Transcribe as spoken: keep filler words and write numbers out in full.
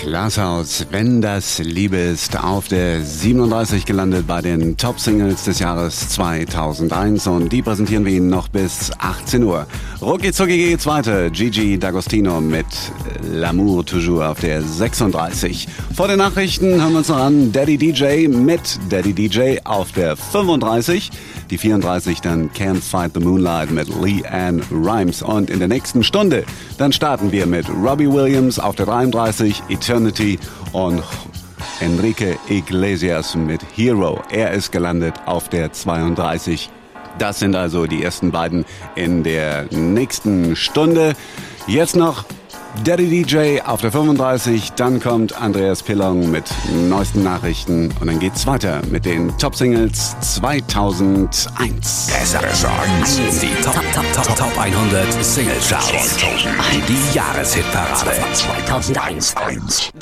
Glashaus, wenn das Liebe ist, auf der siebenunddreißig gelandet bei den Top-Singles des Jahres zweitausendeins und die präsentieren wir Ihnen noch bis achtzehn Uhr. Rucki zucki geht's weiter. Gigi D'Agostino mit L'amour toujours auf der sechsunddreißig. Vor den Nachrichten hören wir uns noch an Daddy D J mit Daddy D J auf der fünfunddreißig. Die vierunddreißig dann Can't Fight the Moonlight mit LeAnn Rimes. Und in der nächsten Stunde dann starten wir mit Robbie Williams auf der dreiunddreißig, Eternity und Enrique Iglesias mit Hero. Er ist gelandet auf der zweiunddreißig. Das sind also die ersten beiden in der nächsten Stunde. Jetzt noch Daddy D J auf der fünfunddreißig, dann kommt Andreas Pillong mit neuesten Nachrichten und dann geht's weiter mit den Top-Singles zweitausendeins. S eins, die Top, Top, Top, Top hundert Single-Charts. Die Jahreshitparade zweitausendeins.